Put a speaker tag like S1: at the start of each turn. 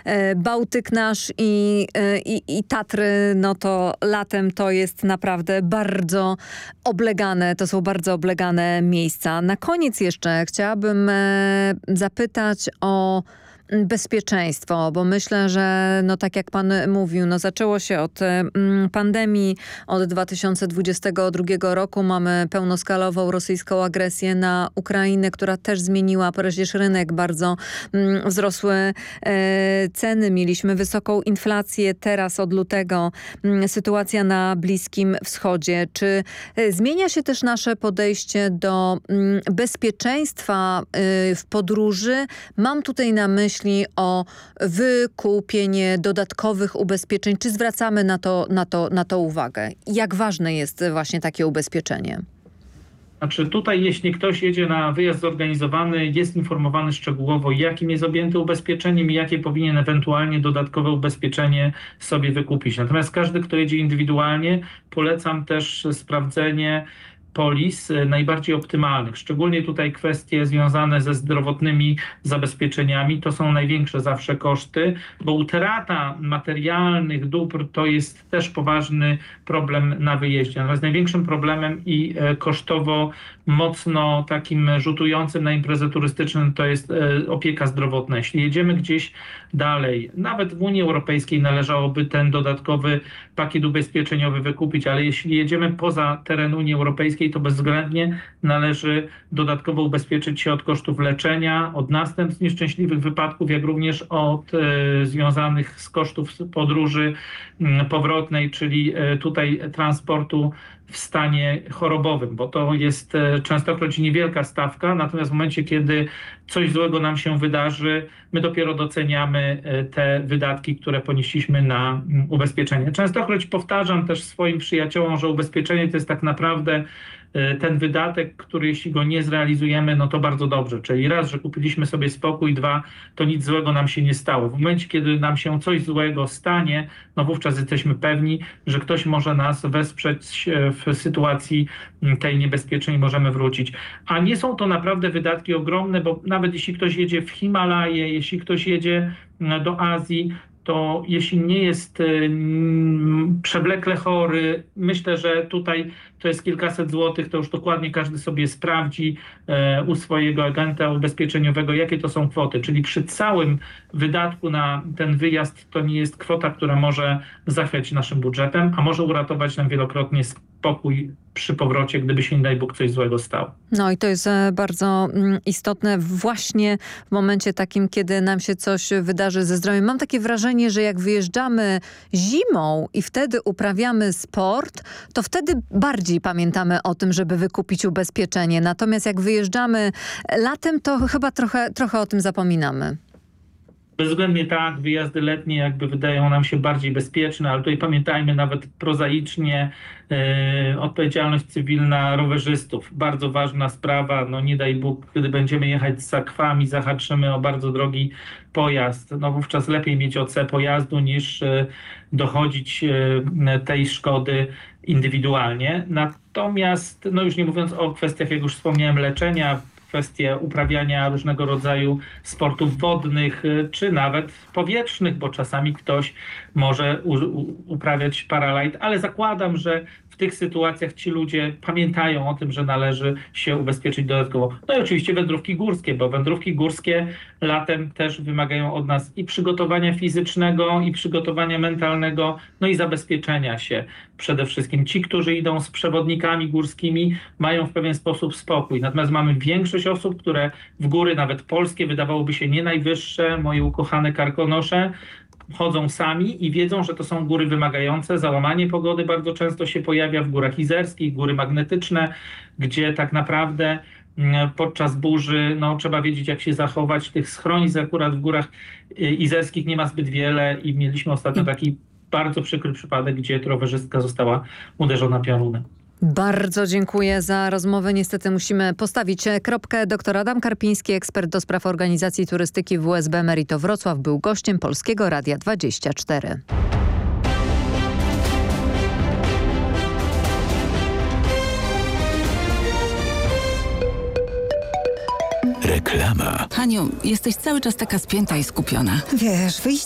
S1: Bałtyk nasz i Tatry, no to latem to jest naprawdę bardzo oblegane, to są bardzo oblegane miejsca. Na koniec jeszcze chciałabym zapytać o bezpieczeństwo, bo myślę, że no tak jak pan mówił, no zaczęło się od pandemii, od 2022 roku mamy pełnoskalową rosyjską agresję na Ukrainę, która też zmieniła przecież rynek, bardzo wzrosły ceny, mieliśmy wysoką inflację, teraz od lutego sytuacja na Bliskim Wschodzie. Czy zmienia się też nasze podejście do bezpieczeństwa w podróży? Mam tutaj na myśli o wykupienie dodatkowych ubezpieczeń. Czy zwracamy na to uwagę? Jak ważne jest właśnie takie ubezpieczenie?
S2: Znaczy tutaj, jeśli ktoś jedzie na wyjazd zorganizowany, jest informowany szczegółowo, jakim jest objęty ubezpieczeniem i jakie powinien ewentualnie dodatkowe ubezpieczenie sobie wykupić. Natomiast każdy, kto jedzie indywidualnie, polecam też sprawdzenie polis najbardziej optymalnych. Szczególnie tutaj kwestie związane ze zdrowotnymi zabezpieczeniami to są największe zawsze koszty, bo utrata materialnych dóbr to jest też poważny problem na wyjeździe. Natomiast największym problemem i kosztowo mocno takim rzutującym na imprezę turystyczną to jest opieka zdrowotna. Jeśli jedziemy gdzieś dalej, nawet w Unii Europejskiej należałoby ten dodatkowy pakiet ubezpieczeniowy wykupić, ale jeśli jedziemy poza teren Unii Europejskiej, to bezwzględnie należy dodatkowo ubezpieczyć się od kosztów leczenia, od następstw nieszczęśliwych wypadków, jak również od związanych z kosztów podróży powrotnej, czyli tutaj transportu w stanie chorobowym, bo to jest częstokroć niewielka stawka, natomiast w momencie, kiedy coś złego nam się wydarzy, my dopiero doceniamy te wydatki, które ponieśliśmy na ubezpieczenie. Częstokroć powtarzam też swoim przyjaciołom, że ubezpieczenie to jest tak naprawdę ten wydatek, który jeśli go nie zrealizujemy, no to bardzo dobrze. Czyli raz, że kupiliśmy sobie spokój, dwa, to nic złego nam się nie stało. W momencie, kiedy nam się coś złego stanie, no wówczas jesteśmy pewni, że ktoś może nas wesprzeć w sytuacji tej niebezpiecznej, możemy wrócić. A nie są to naprawdę wydatki ogromne, bo nawet jeśli ktoś jedzie w Himalaje, jeśli ktoś jedzie do Azji, to jeśli nie jest przewlekle chory, myślę, że tutaj to jest kilkaset złotych, to już dokładnie każdy sobie sprawdzi u swojego agenta ubezpieczeniowego, jakie to są kwoty. Czyli przy całym wydatku na ten wyjazd to nie jest kwota, która może zachwiać naszym budżetem, a może uratować nam wielokrotnie spokój przy powrocie, gdyby się, nie daj Bóg, coś złego stało.
S1: No i to jest bardzo istotne właśnie w momencie takim, kiedy nam się coś wydarzy ze zdrowiem. Mam takie wrażenie, że jak wyjeżdżamy zimą i wtedy uprawiamy sport, to wtedy bardziej pamiętamy o tym, żeby wykupić ubezpieczenie. Natomiast jak wyjeżdżamy latem, to chyba trochę o tym zapominamy.
S2: Bezwzględnie tak, wyjazdy letnie jakby wydają nam się bardziej bezpieczne, ale tutaj pamiętajmy nawet prozaicznie odpowiedzialność cywilna rowerzystów. Bardzo ważna sprawa, no nie daj Bóg, gdy będziemy jechać z sakwami, zahaczymy o bardzo drogi pojazd, no wówczas lepiej mieć OC pojazdu niż dochodzić tej szkody indywidualnie. Natomiast, no już nie mówiąc o kwestiach, jak już wspomniałem, leczenia, kwestie uprawiania różnego rodzaju sportów wodnych, czy nawet powietrznych, bo czasami ktoś może uprawiać paralight, ale zakładam, że w tych sytuacjach ci ludzie pamiętają o tym, że należy się ubezpieczyć dodatkowo. No i oczywiście wędrówki górskie, bo wędrówki górskie latem też wymagają od nas i przygotowania fizycznego, i przygotowania mentalnego, no i zabezpieczenia się. Przede wszystkim ci, którzy idą z przewodnikami górskimi, mają w pewien sposób spokój. Natomiast mamy większość osób, które w góry, nawet polskie, wydawałoby się nie najwyższe, moje ukochane Karkonosze, chodzą sami i wiedzą, że to są góry wymagające. Załamanie pogody bardzo często się pojawia w górach izerskich, góry magnetyczne, gdzie tak naprawdę podczas burzy no, trzeba wiedzieć, jak się zachować. Tych schronisk akurat w górach izerskich nie ma zbyt wiele i mieliśmy ostatnio taki bardzo przykry przypadek, gdzie rowerzystka została uderzona piorunem.
S1: Bardzo dziękuję za rozmowę. Niestety musimy postawić kropkę. Dr Adam Karpiński, ekspert do spraw organizacji turystyki w WSB Merito Wrocław, był gościem Polskiego Radia 24.
S3: Reklama.
S4: Haniu, jesteś cały czas taka spięta i skupiona.
S5: Wiesz, wyjść